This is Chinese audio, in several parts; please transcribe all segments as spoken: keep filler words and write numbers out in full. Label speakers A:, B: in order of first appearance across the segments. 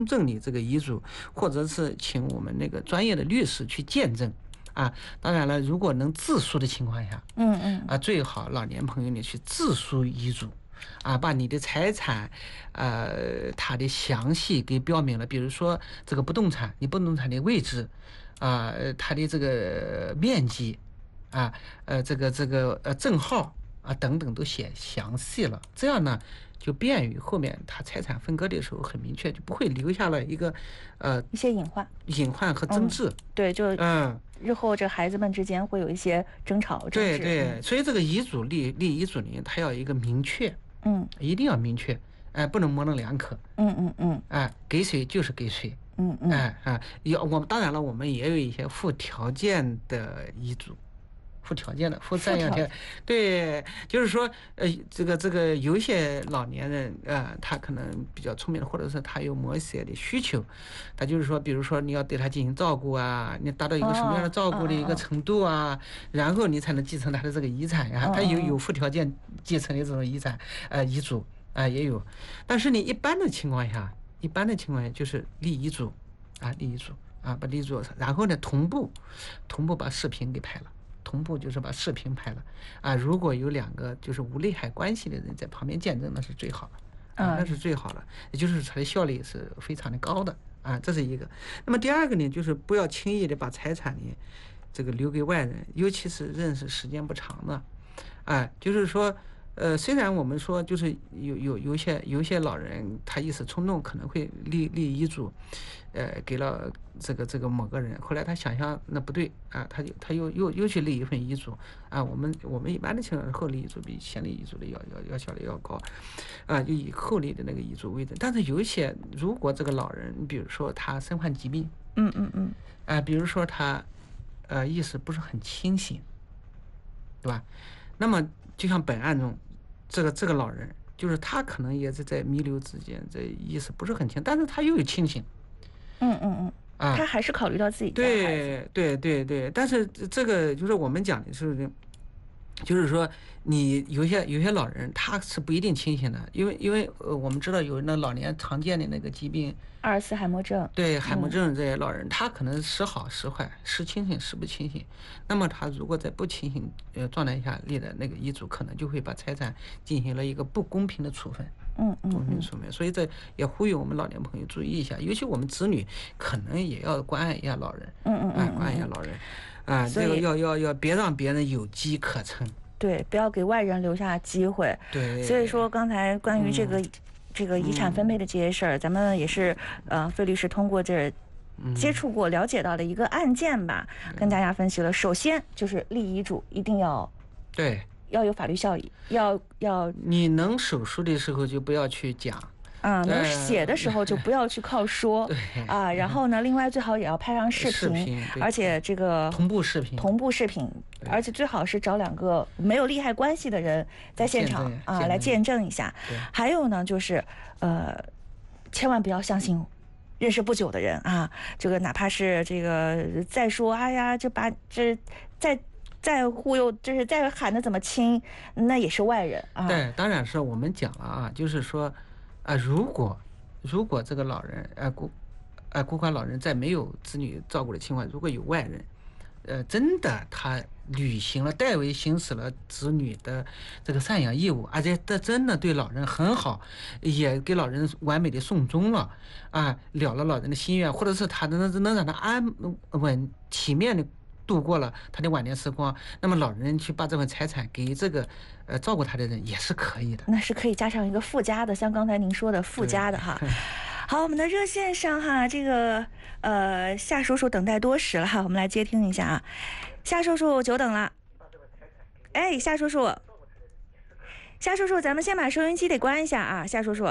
A: 证你这个遗嘱，或者是请我们那个专业的律师去见证。啊，当然了，如果能自书的情况下，
B: 嗯嗯，
A: 啊，最好老年朋友你去自书遗嘱，啊，把你的财产，呃，它的详细给标明了，比如说这个不动产，你不动产的位置，啊，它的这个面积，啊，呃，这个这个呃证号啊等等都写详细了，这样呢。就便于后面他财产分割的时候很明确，就不会留下了一个呃
B: 一些隐患、
A: 隐患和争执。
B: 嗯、对，就
A: 嗯，
B: 日后这孩子们之间会有一些争吵。争执
A: 对对、
B: 嗯，
A: 所以这个遗嘱立立遗嘱里，它要一个明确，
B: 嗯，
A: 一定要明确，哎、呃，不能模棱两可。
B: 嗯嗯嗯，
A: 哎、呃，给谁就是给谁。
B: 嗯嗯，
A: 哎、呃、啊，要我们当然了，我们也有一些附条件的遗嘱。附条件的，附赡养条，对，就是说，呃，这个这个有一些老年人，呃，他可能比较聪明，或者是他有某些的需求，他就是说，比如说你要对他进行照顾啊，你达到一个什么样的照顾的一个程度啊，哦哦哦然后你才能继承他的这个遗产呀、啊。他有有附条件继承的这种遗产，呃，遗嘱啊、呃、也有，但是你一般的情况下，一般的情况下就是立遗嘱啊，立遗嘱啊，把立遗嘱，然后呢同步同步把视频给拍了。同步就是把视频拍了啊！如果有两个就是无利害关系的人在旁边见证，那是最好的啊，那是最好的，也就是它的效率是非常的高的啊，这是一个。那么第二个呢，就是不要轻易的把财产呢这个留给外人，尤其是认识时间不长的，啊，就是说。呃，虽然我们说就是有有有些有些老人他一时冲动可能会立立遗嘱，呃，给了这个这个某个人，后来他想想那不对啊，他就他又又又去立一份遗嘱啊。我们我们一般的情况下，后立遗嘱比先立遗嘱的要要要效率要高，啊，就以后立的那个遗嘱为准。但是有一些如果这个老人，比如说他身患疾病，
B: 嗯嗯嗯，
A: 啊，比如说他呃意识不是很清醒，对吧？那么就像本案中，这个这个老人，就是他可能也是在弥留之间，这意识不是很清，但是他又有清醒。
B: 嗯嗯嗯，
A: 啊，
B: 他还是考虑到自己家孩子。
A: 对对对对，但是这个就是我们讲的是，就是说你有些有些老人他是不一定清醒的，因为因为呃我们知道有那老年常见的那个疾病。
B: 阿尔茨海默症，
A: 对海默症这些老人，嗯、他可能时好时坏，时清醒时不清醒。那么他如果在不清醒呃状态下立的那个遗嘱，可能就会把财产进行了一个不公平的处分。
B: 嗯嗯，
A: 不公平处分。所以这也呼吁我们老年朋友注意一下，尤其我们子女可能也要关爱一下老人。
B: 嗯嗯嗯，
A: 啊，关爱一下老人。啊，这个要要要别让别人有机可乘。
B: 对，不要给外人留下机会。
A: 对。
B: 所以说刚才关于这个。嗯这个遗产分配的这些事儿，嗯、咱们也是呃，费律师通过这接触过、了解到的一个案件吧，嗯、跟大家分析了。首先就是立遗嘱一定要
A: 对
B: 要有法律效益，要要
A: 你能手书的时候就不要去讲。
B: 啊、嗯，能写的时候就不要去靠说啊，然后呢，另外最好也要拍上视频，
A: 视频
B: 而且这个
A: 同步视频，
B: 同步视频，而且最好是找两个没有利害关系的人在现场啊来见证一下。还有呢，就是呃，千万不要相信认识不久的人啊，这个哪怕是这个再说，哎呀，这把这再。再忽悠，就是再喊的怎么亲，那也是外人啊。
A: 对，当然是我们讲了啊，就是说。啊，如果如果这个老人，呃孤，呃孤寡老人在没有子女照顾的情况，如果有外人，呃，真的他履行了代为行使了子女的这个赡养义务，而且这真的对老人很好，也给老人完美的送终了啊，了了老人的心愿，或者是他能能让他安稳体面的度过了他的晚年时光，那么老人去把这份财产给这个呃照顾他的人也是可以的，
B: 那是可以加上一个附加的，像刚才您说的附加的哈。好，我们的热线上哈，这个呃夏叔叔等待多时了哈，我们来接听一下啊，夏叔叔久等了。哎，夏叔叔，夏叔叔，咱们先把收音机得关一下啊，夏叔叔。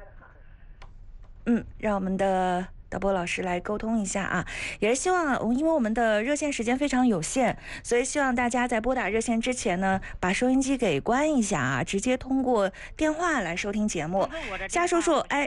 B: 嗯，让我们的导播老师来沟通一下啊，也是希望，因为我们的热线时间非常有限，所以希望大家在拨打热线之前呢，把收音机给关一下啊，直接通过电话来收听节目。夏叔叔，哎。